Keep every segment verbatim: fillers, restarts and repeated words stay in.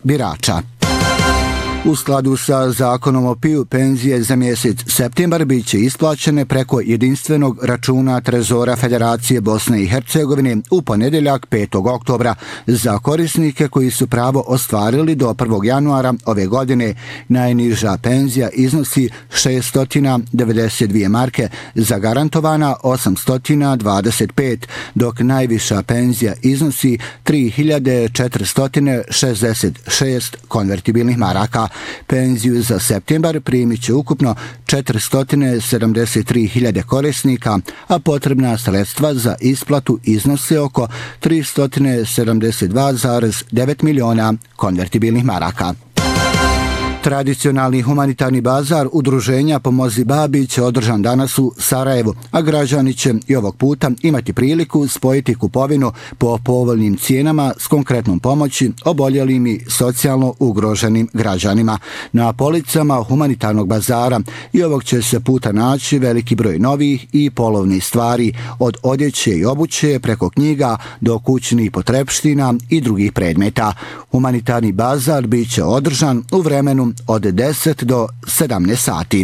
birača. U skladu sa zakonom o P I U, penzije za mjesec septembar bit će isplaćene preko jedinstvenog računa Trezora Federacije Bosne i Hercegovine u ponedjeljak petog oktobra za korisnike koji su pravo ostvarili do prvog januara ove godine. Najniža penzija iznosi šeststo devedeset dvije marke, zagarantovana osamsto dvadeset pet, dok najviša penzija iznosi tri hiljade četiristo šezdeset šest konvertibilnih maraka. Penziju za septembar primit će ukupno četiristo sedamdeset tri hiljade korisnika, a potrebna sredstva za isplatu iznose oko tristo sedamdeset dva zarez devet miliona konvertibilnih maraka. Tradicionalni humanitarni bazar udruženja Pomozi Babi će održan danas u Sarajevu, a građani će i ovog puta imati priliku spojiti kupovinu po povoljnim cijenama s konkretnom pomoći oboljelim i socijalno ugroženim građanima. Na policama humanitarnog bazara i ovog će se puta naći veliki broj novih i polovnih stvari, od odjeće i obuće preko knjiga do kućnih potrepština i drugih predmeta. Humanitarni bazar bit će održan u vremenu od deset do sedamnaest sati.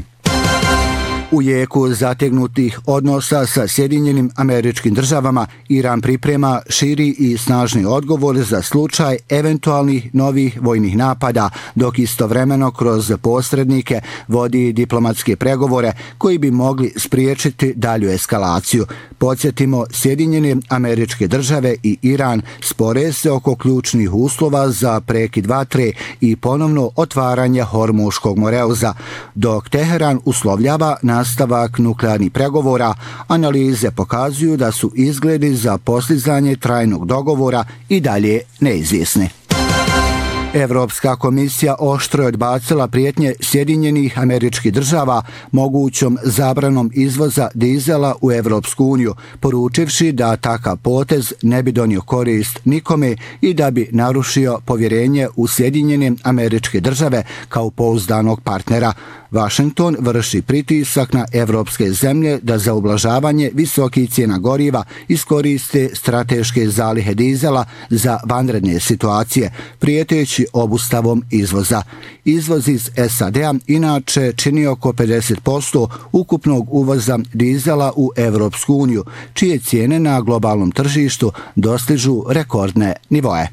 U jeku zategnutih odnosa sa Sjedinjenim Američkim Državama, Iran priprema širi i snažni odgovor za slučaj eventualnih novih vojnih napada, dok istovremeno kroz posrednike vodi diplomatske pregovore koji bi mogli spriječiti dalju eskalaciju. Podsjetimo, Sjedinjene Američke Države i Iran spore se oko ključnih uslova za prekid vatre i ponovno otvaranje Hormuškog moreuza, dok Teheran uslovljava nastavak nuklearnih pregovora. Analize pokazuju da su izgledi za postizanje trajnog dogovora i dalje neizvjesni. Evropska komisija oštro je odbacila prijetnje Sjedinjenih Američkih Država mogućom zabranom izvoza dizela u Evropsku uniju, poručivši da takav potez ne bi donio korist nikome i da bi narušio povjerenje u Sjedinjene Američke Države kao pouzdanog partnera. Washington vrši pritisak na evropske zemlje da za ublažavanje visokih cijena goriva iskoriste strateške zalihe dizela za vanredne situacije, prijeteći obustavom izvoza. Izvoz iz S A D-a inače čini oko pedeset posto ukupnog uvoza dizela u Evropsku uniju, čije cijene na globalnom tržištu dostižu rekordne nivoe.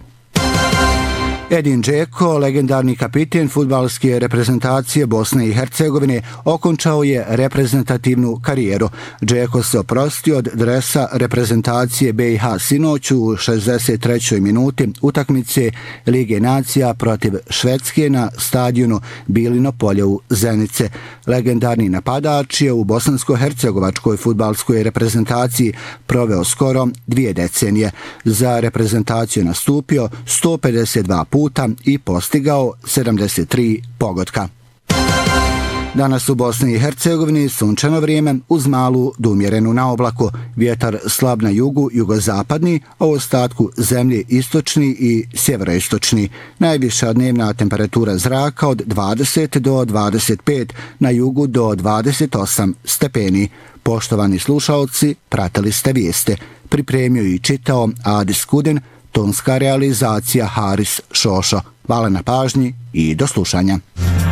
Edin Džeko, legendarni kapiten fudbalske reprezentacije Bosne i Hercegovine, okončao je reprezentativnu karijeru. Džeko se oprostio od dresa reprezentacije B i H sinoć u šezdeset trećoj minuti utakmice Lige nacija protiv Švedske na stadionu Bilino polje u Zenice. Legendarni napadač je u bosansko-hercegovačkoj fudbalskoj reprezentaciji proveo skoro dvije decenije. Za reprezentaciju nastupio sto pedeset dva puta i postigao sedamdeset tri pogotka. Danas u Bosni i Hercegovini sunčano vrijeme uz malu do umjerenu na oblaku, vjetar slab na jugu, jugozapadni, a u ostatku zemlje istočni i sjeveroistočni. Najviša dnevna temperatura zraka od dvadeset do dvadeset pet, na jugu do dvadeset osam stepeni. Poštovani slušaoci, pratili ste vijeste. Pripremio i čitao Adis Kudin, tonska realizacija Haris Šošo. Hvala na pažnji i do slušanja.